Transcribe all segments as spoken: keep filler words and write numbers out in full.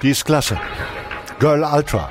Die ist klasse. Girl Ultra.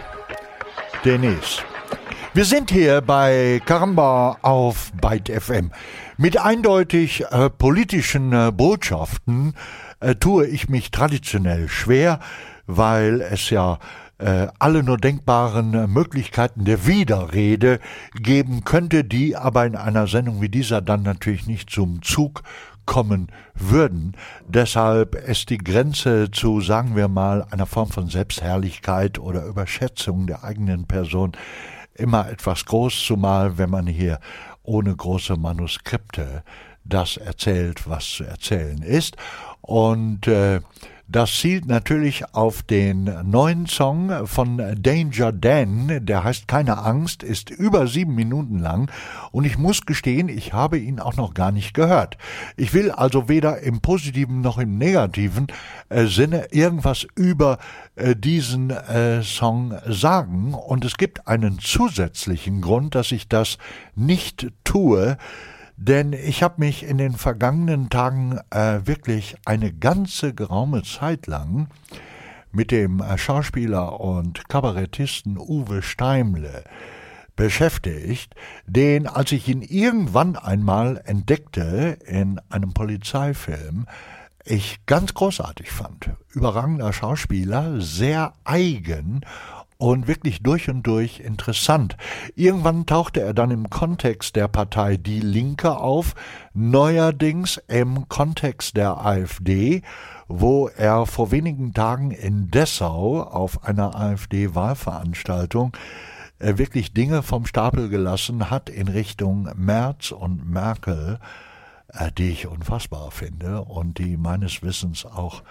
Denise. Wir sind hier bei Caramba auf Byte F M. Mit eindeutig äh, politischen äh, Botschaften äh, tue ich mich traditionell schwer, weil es ja äh, alle nur denkbaren äh, Möglichkeiten der Widerrede geben könnte, die aber in einer Sendung wie dieser dann natürlich nicht zum Zug kommen würden. Deshalb ist die Grenze zu, sagen wir mal, einer Form von Selbstherrlichkeit oder Überschätzung der eigenen Person immer etwas groß, zumal wenn man hier ohne große Manuskripte das erzählt, was zu erzählen ist. Und äh, das zielt natürlich auf den neuen Song von Danger Dan, der heißt Keine Angst, ist über sieben Minuten lang und ich muss gestehen, ich habe ihn auch noch gar nicht gehört. Ich will also weder im positiven noch im negativen äh, Sinne irgendwas über äh, diesen äh, Song sagen und es gibt einen zusätzlichen Grund, dass ich das nicht tue. Denn ich habe mich in den vergangenen Tagen äh, wirklich eine ganze geraume Zeit lang mit dem äh, Schauspieler und Kabarettisten Uwe Steimle beschäftigt, den, als ich ihn irgendwann einmal entdeckte in einem Polizeifilm, ich ganz großartig fand. Überragender Schauspieler, sehr eigen und wirklich durch und durch interessant. Irgendwann tauchte er dann im Kontext der Partei Die Linke auf, neuerdings im Kontext der AfD, wo er vor wenigen Tagen in Dessau auf einer AfD-Wahlveranstaltung äh, wirklich Dinge vom Stapel gelassen hat in Richtung Merz und Merkel, äh, die ich unfassbar finde und die meines Wissens auch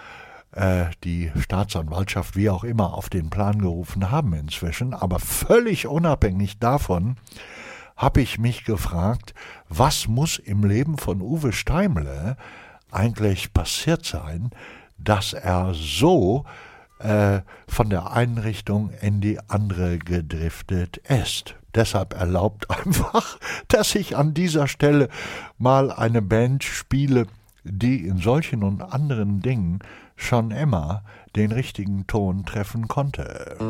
die Staatsanwaltschaft, wie auch immer, auf den Plan gerufen haben inzwischen. Aber völlig unabhängig davon habe ich mich gefragt, was muss im Leben von Uwe Steimle eigentlich passiert sein, dass er so äh, von der einen Richtung in die andere gedriftet ist. Deshalb erlaubt einfach, dass ich an dieser Stelle mal eine Band spiele, die in solchen und anderen Dingen schon immer den richtigen Ton treffen konnte.